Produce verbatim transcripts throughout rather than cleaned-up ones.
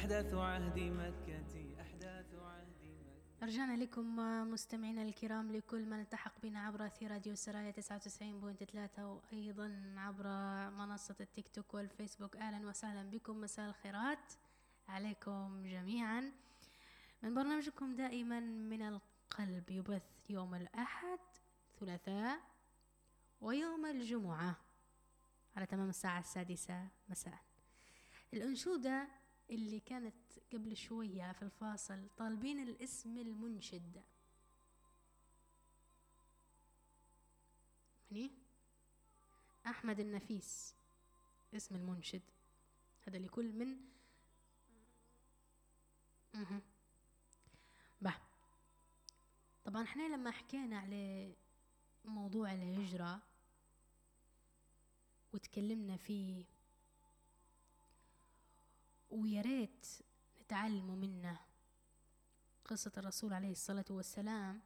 أحداث عهد مكة أحداث عهد مكة. رجعنا لكم مستمعينا الكرام لكل من التحق بنا عبر أثير راديو السرايا تسعة وتسعين فاصلة ثلاثة وأيضا عبر منصة التيك توك والفيسبوك. أهلا وسهلا بكم، مساء الخيرات عليكم جميعا من برنامجكم دائما من القلب، يبث يوم الأحد ثلاثاء ويوم الجمعة على تمام الساعة السادسة مساء. الأنشودة اللي كانت قبل شوية في الفاصل طالبين الاسم المنشد، يعني أحمد النفيس اسم المنشد، هذا لكل من مه. bah. طبعا احنا لما حكينا على موضوع الهجرة وتكلمنا فيه وياريت نتعلموا منه قصة الرسول عليه الصلاة والسلام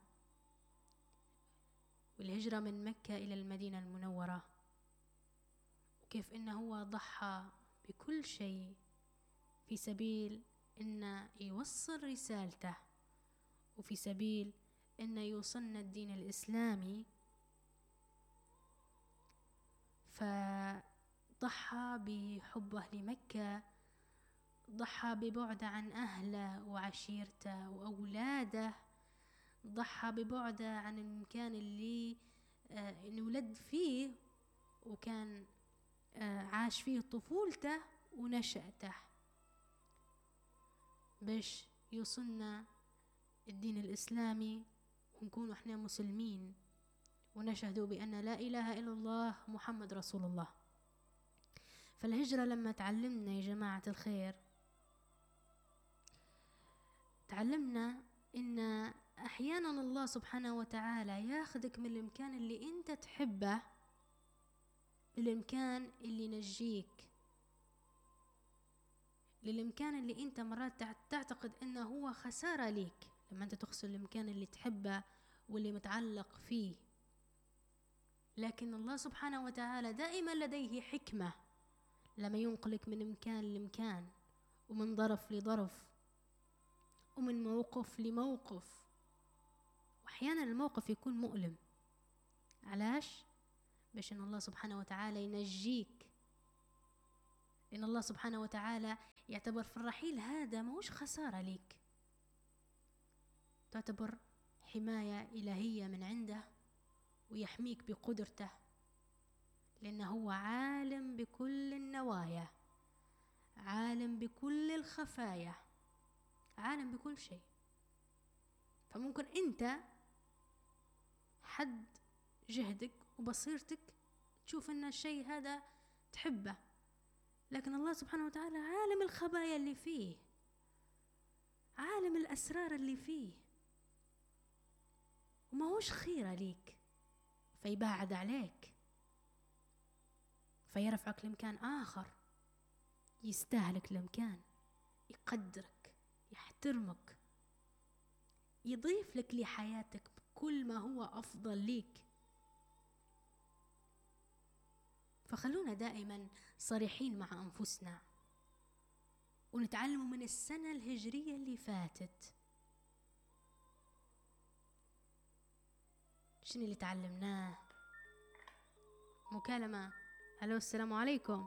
والهجرة من مكة إلى المدينة المنورة، وكيف إنه هو ضحى بكل شيء في سبيل إنه يوصل رسالته وفي سبيل إنه يوصلنا الدين الإسلامي. فضحى بحبه لمكة، ضحى ببعده عن أهله وعشيرته وأولاده، ضحى ببعده عن المكان اللي آه انولد فيه وكان آه عاش فيه طفولته ونشأته باش يوصلنا الدين الإسلامي ونكون احنا مسلمين ونشهدوا بأن لا إله إلا الله محمد رسول الله. فالهجرة لما تعلمنا يا جماعة الخير، تعلمنا إن أحيانا الله سبحانه وتعالى ياخدك من الإمكان اللي أنت تحبه للإمكان اللي ينجيك، للإمكان اللي أنت مرات تعتقد أنه هو خسارة ليك لما أنت تخسر الإمكان اللي تحبه واللي متعلق فيه. لكن الله سبحانه وتعالى دائما لديه حكمة لما ينقلك من إمكان لإمكان ومن ظرف لظرف ومن موقف لموقف، وأحيانا الموقف يكون مؤلم. علاش؟ باش إن الله سبحانه وتعالى ينجيك، إن الله سبحانه وتعالى يعتبر في الرحيل هذا ماهوش خسارة ليك، تعتبر حماية إلهية من عنده ويحميك بقدرته، لأنه هو عالم بكل النوايا، عالم بكل الخفايا، عالم بكل شيء. فممكن أنت حد جهدك وبصيرتك تشوف أن الشيء هذا تحبه، لكن الله سبحانه وتعالى عالم الخبايا اللي فيه، عالم الأسرار اللي فيه، وما هوش خيرة ليك فيباعد عليك، فيرفعك لمكان آخر يستاهلك لمكان، يقدرك، يحترمك، يضيف لك لحياتك بكل ما هو أفضل ليك. فخلونا دائما صريحين مع أنفسنا ونتعلموا من السنة الهجرية اللي فاتت. شنو اللي تعلمناه؟ مكالمة. الو السلام عليكم.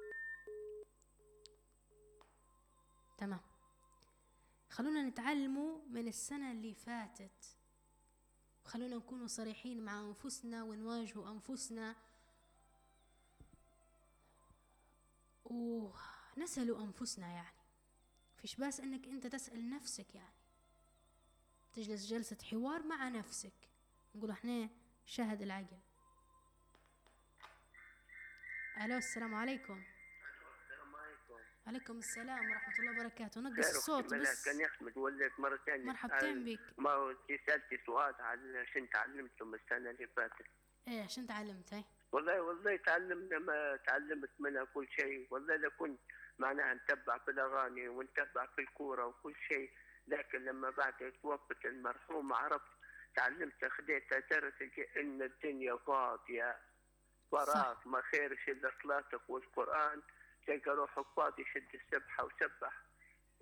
تمام، خلونا نتعلموا من السنة اللي فاتت، خلونا نكونوا صريحين مع أنفسنا ونواجهوا أنفسنا ونسألوا أنفسنا. يعني فيش باس أنك أنت تسأل نفسك، يعني تجلس جلسة حوار مع نفسك، نقول احنا شاهد العقل. الو السلام عليكم. السلام عليكم. عليكم السلام ورحمة الله وبركاته. نقص الصوت بس. كان يحمد ولك مرة ثانية. مرحبتين بك. ما هو سألتي سؤال على شن تعلمتم السنة اللي فاتت؟ ايه شن تعلمت؟ هاي والله والله تعلمنا ما تعلمت منها كل شيء. والله لو كنت معناها نتبع في الأغاني ونتبع في الكورة وكل شيء، لكن لما بعد توفت المرحوم عرفت تعلمت خديت درس إن الدنيا فاضية فراغ، ما خيرش إلا صلاتك والقرآن، تلقى روحك فاضي شد السبحة وسبح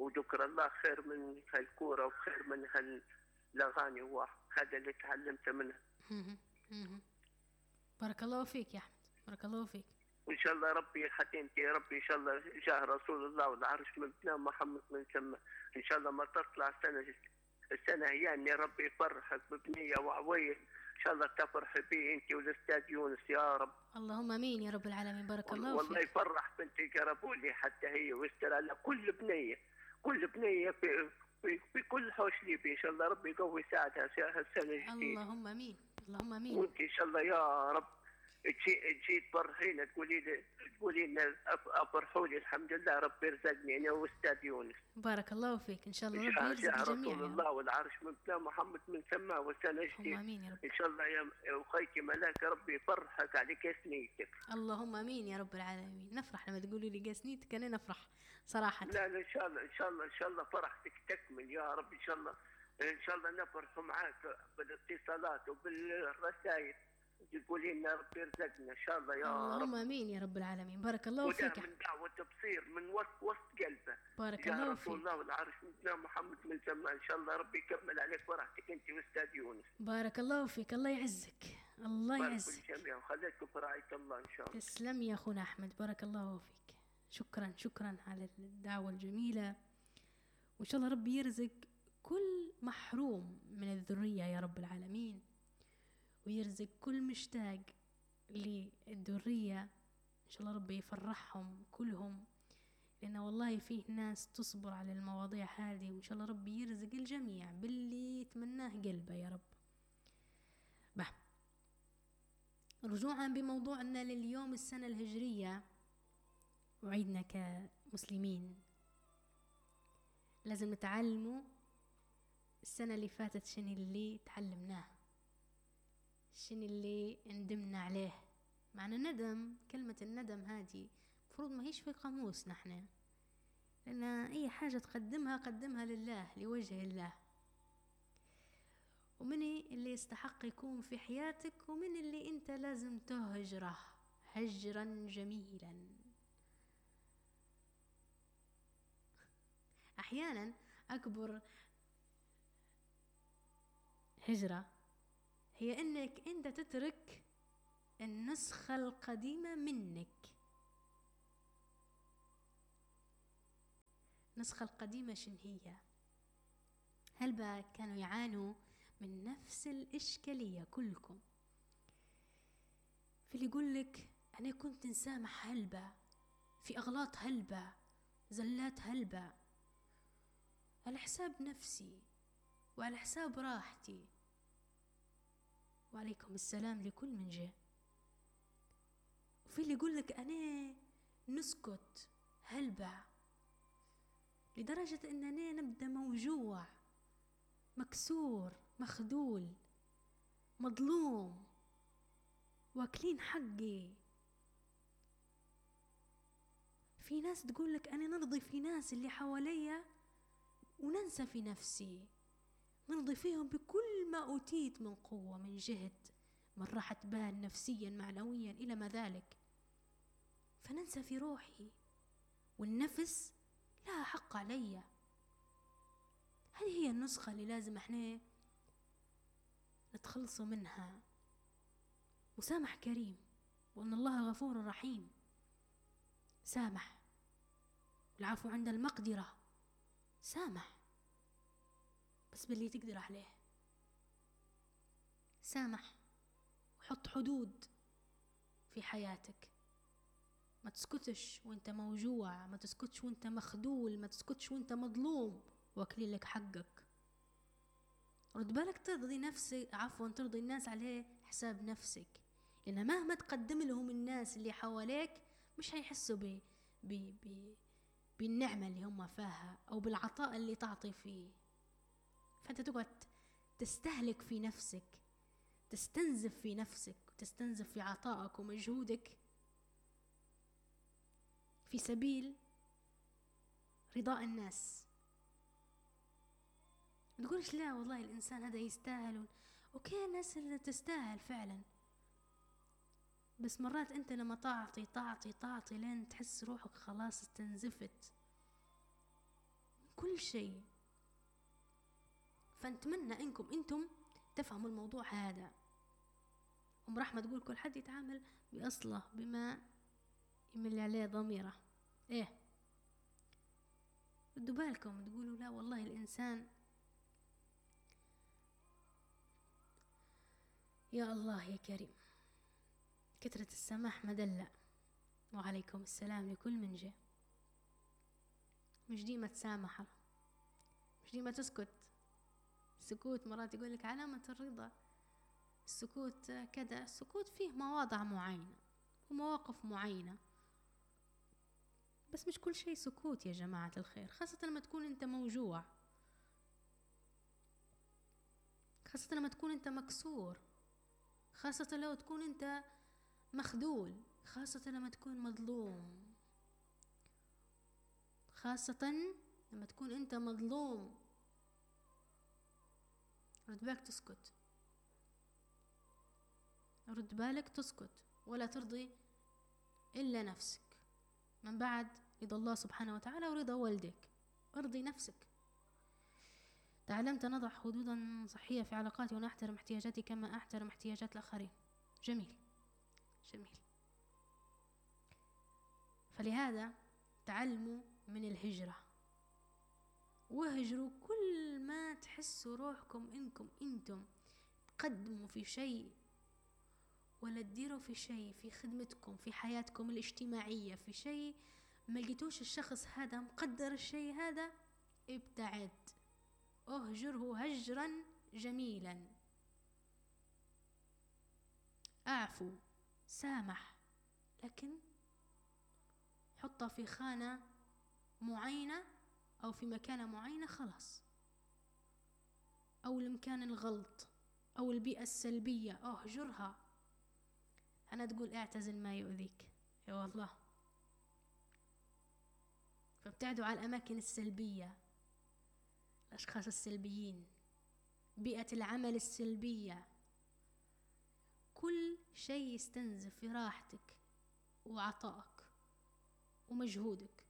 وذكر الله خير من هالكورة وخير من هالأغاني، وهذا اللي تعلمته منها. مهم. مهم. بارك الله فيك يا أحمد، بارك الله فيك. وإن شاء الله ربي حتنتي يا ربي إن شاء الله جاه رسول الله والعرش من ابناء محمد من ثم، إن شاء الله ما تطلع سنة السنة هي يعني ربي يفرحك ببنية وعوية، إن شاء الله تفرح بي أنت والأستاذ يونس يا رب. اللهم امين يا رب العالمين. بارك الله والله فيك. يفرح بنتي قربولي حتى هي، ويستر على كل بنية، كل بنية في في, في كل حوش ليبي، إن شاء الله ربي يقوي يساعدها هالسنة الجديدة. اللهم امين، اللهم امين. وانت ان شاء الله يا رب تجي تجي تفرحينا، تقولي لي تقولي لنا افرحوا لي الحمد لله رب يرزقني انا واستاذ يونس. بارك الله فيك. ان شاء الله رب جاه يرزق الجميع رسول يا رب. الله والعرش من ابناء محمد من سماه وسنه اللهم جديد. امين يا رب. ان شاء الله يا يا اخيتي ملاك ربي يفرحك على كيس نيتك. اللهم امين يا رب العالمين. نفرح لما تقولوا لي قاس نيتك، انا نفرح صراحه. لا لا ان شاء الله ان شاء الله ان شاء الله فرحتك تكمل يا رب، ان شاء الله ان شاء الله نفرح معاك بالاتصالات وبالرسائل، تقولي لنا رب يرزقنا ان شاء الله يا رب. اللهم امين يا رب العالمين. بارك الله وده فيك. من دعوة تبصير من وسط وسط قلبه. بارك يا الله رسول فيك. الله والعرش من محمد من زمان، ان شاء الله ربي يكمل عليك فرحتك انت واستاذ يونس. بارك الله فيك. الله يعزك، الله بارك يعزك. الجميع وخليكم في رعاية الله ان شاء الله. تسلم يا اخونا احمد، بارك الله فيك. شكرا شكرا على الدعوه الجميله، وان شاء الله ربي يرزق كل محروم من الذريه يا رب العالمين، ويرزق كل مشتاق للذريه ان شاء الله ربي يفرحهم كلهم، لأن والله فيه ناس تصبر على المواضيع هذه، وإن شاء الله ربي يرزق الجميع باللي يتمناه قلبه يا رب. به رجوعا بموضوعنا لليوم، السنة الهجرية وعيدنا كمسلمين لازم نتعلموا السنة اللي فاتت شنو اللي تعلمناه، شنو اللي ندمنا عليه. معنى الندم، كلمة الندم هذه مفروض ما هيش في قاموسنا احنا، لأن أي حاجة تقدمها قدمها لله لوجه الله. ومن اللي يستحق يكون في حياتك، ومن اللي انت لازم تهجره هجرا جميلا. أحيانا أكبر هجرة هي أنك أنت تترك النسخة القديمة منك. النسخة القديمة شن هي؟ هل بقى كانوا يعانوا من نفس الإشكالية كلكم؟ في اللي يقول لك أنا كنت نسامح هلبة في أغلاط هلبة زلات هلبة على حساب نفسي وعلى حساب راحتي، وعليكم السلام لكل من جه. وفي اللي يقول لك أنا نسكت هلبة لدرجة أننا نبدأ موجوع مكسور مخذول مظلوم واكلين حقي. في ناس تقول لك أنا نرضي في ناس اللي حواليا وننسى في نفسي، نرضي فيهم بكل ما أوتيت من قوة من جهد من راحة بال نفسيا معنويا إلى ما ذلك، فننسى في روحي والنفس لها حق علي. هذه هي النسخة اللي لازم احنا نتخلصوا منها. مسامح كريم، وأن الله غفور رحيم. سامح، العفو عند المقدرة. سامح بس باللي تقدر عليه. سامح وحط حدود في حياتك. ما تسكتش وانت موجوع، ما تسكتش وانت مخذول، ما تسكتش وانت مظلوم واكلين لك حقك. رد بالك ترضي نفسك، عفوا ترضي الناس عليه حساب نفسك، لأن مهما تقدم لهم الناس اللي حواليك مش هيحسوا ب ب ب بالنعمة اللي هم فيها أو بالعطاء اللي تعطي فيه. فأنت تقعد تستهلك في نفسك، تستنزف في نفسك، وتستنزف في عطائك ومجهودك في سبيل رضاء الناس. ما تقولش لا والله الإنسان هذا يستاهل. أوكي، الناس اللي تستاهل فعلا، بس مرات أنت لما تعطي تعطي تعطي لين تحس روحك خلاص استنزفت من كل شيء. فنتمنى انكم انتم تفهموا الموضوع هذا. ام رحمة تقول كل حد يتعامل باصله بما يملي عليه ضميره. ايه ردوا بالكم تقولوا لا والله الانسان يا الله يا كريم، كثرة السماح مدلة. وعليكم السلام لكل من جاء. مش ديما تسامح، مش ديما تسكت. السكوت مرات يقول لك علامة الرضا، السكوت كذا. السكوت فيه مواضع معينة ومواقف معينة، بس مش كل شيء سكوت يا جماعة الخير، خاصة لما تكون انت موجوع، خاصة لما تكون انت مكسور، خاصة لو تكون انت مخذول، خاصة لما تكون مظلوم، خاصة لما تكون انت مظلوم. رد بالك تسكت، رد بالك تسكت، ولا ترضي إلا نفسك من بعد رضا الله سبحانه وتعالى ورضا والدك. ارضي نفسك. تعلمت نضع حدودا صحية في علاقاتي وأنا أحترم احتياجاتي كما أحترم احتياجات الآخرين. جميل جميل. فلهذا تعلموا من الهجرة، واهجروا كل ما تحسوا روحكم إنكم إنتم تقدموا في شيء ولا تديروا في شيء في خدمتكم في حياتكم الاجتماعية، في شيء ما لقيتوش الشخص هذا مقدر الشيء هذا، ابتعد، اهجره هجرا جميلا. اعفو، سامح، لكن حطها في خانة معينة أو في مكانة معينة خلاص. أو المكان الغلط أو البيئة السلبية اهجرها. أنا تقول اعتزل ما يؤذيك، يا والله. فابتعدوا على الأماكن السلبية، الأشخاص السلبيين، بيئة العمل السلبية، كل شيء يستنزف في راحتك وعطائك ومجهودك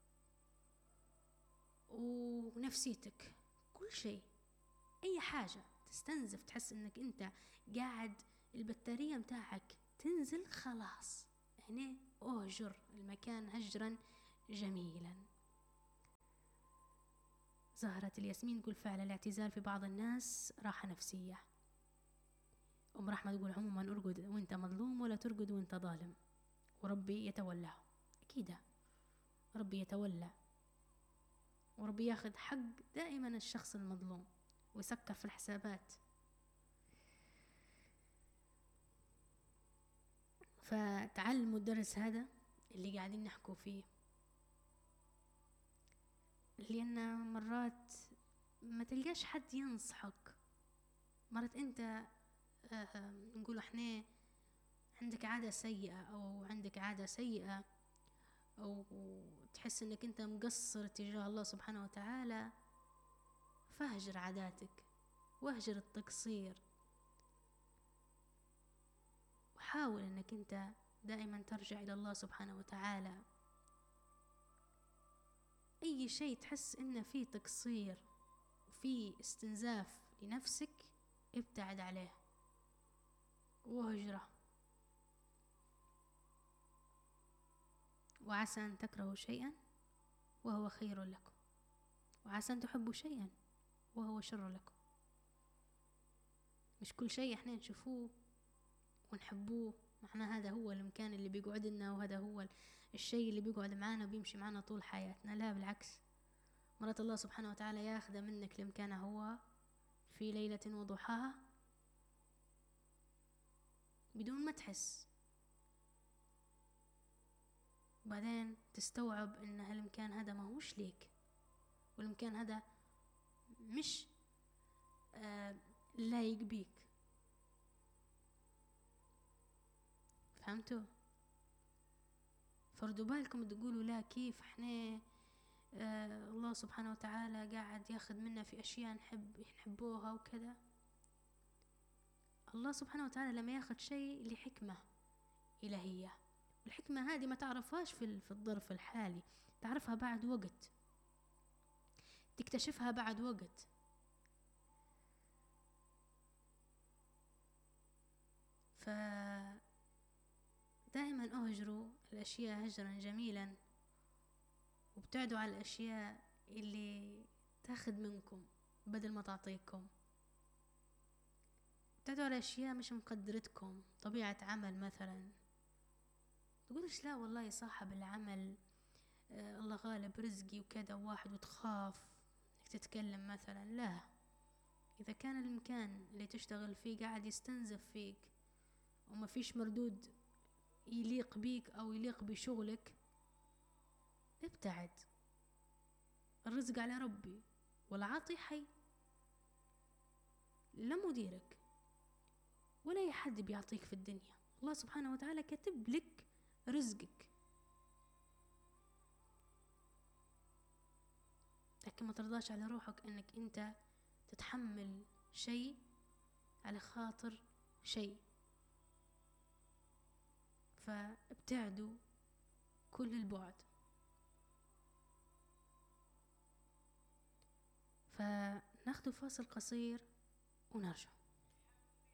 ونفسيتك، كل شيء، أي حاجة تستنزف تحس إنك أنت قاعد البطارية متاعك تنزل، خلاص هنا أهجر المكان هجرا جميلا. زهرة الياسمين تقول فعل الاعتزال في بعض الناس راحة نفسية. أم رحمة تقول عموما ارقد وانت مظلوم ولا ترقد وانت ظالم، وربي يتولاه. أكيد ربي يتولى، وربي ياخذ حق دائما الشخص المظلوم ويسكر في الحسابات. فتعلموا الدرس هذا اللي قاعدين نحكوا فيه، لأن مرات ما تلقاش حد ينصحك. مرات انت آه نقول احنا عندك عادة سيئة أو عندك عادة سيئة أو تحس انك انت مقصر تجاه الله سبحانه وتعالى، فاهجر عاداتك واهجر التقصير، وحاول انك انت دائما ترجع الى الله سبحانه وتعالى. اي شيء تحس ان فيه تقصير وفيه استنزاف لنفسك ابتعد عليه واهجره. وعسى أن تكرهوا شيئا وهو خير لكم، وعسى أن تحبوا شيئا وهو شر لكم. مش كل شيء احنا نشوفوه ونحبوه معناه هذا هو المكان اللي بيقعد لنا وهذا هو الشيء اللي بيقعد معنا وبيمشي معنا طول حياتنا. لا بالعكس، مرات الله سبحانه وتعالى ياخذ منك المكان هو في ليلة وضحاها بدون ما تحس، وبعدين تستوعب ان هالمكان هذا ما هوش ليك، والمكان هذا مش آه لايق بيك. فهمتوا؟ فردوا بالكم تقولوا لا كيف احنا آه الله سبحانه وتعالى قاعد ياخذ منا في اشياء نحب نحبوها وكذا. الله سبحانه وتعالى لما ياخذ شيء لحكمة إلهية، والحكمة هذه ما تعرفهاش في في الظرف الحالي، تعرفها بعد وقت. تكتشفها بعد وقت. ف دائما اهجروا الاشياء هجرا جميلا، وابتعدوا على الاشياء اللي تاخذ منكم بدل ما تعطيكم. ابتعدوا على اشياء مش مقدرتكم، طبيعة عمل مثلا، تقولش لا والله صاحب العمل آه الله غالب رزقي وكذا واحد، وتخاف انك تتكلم مثلا. لا، اذا كان المكان اللي تشتغل فيه قاعد يستنزف فيك وما فيش مردود يليق بيك او يليق بشغلك، ابتعد. الرزق على ربي والعاطي حي، لا مديرك ولا اي حد بيعطيك في الدنيا. الله سبحانه وتعالى كتب لك رزقك، لكن ما ترضاش على روحك انك انت تتحمل شيء على خاطر شيء. فابتعدوا كل البعد. فناخذ فاصل قصير ونرجع.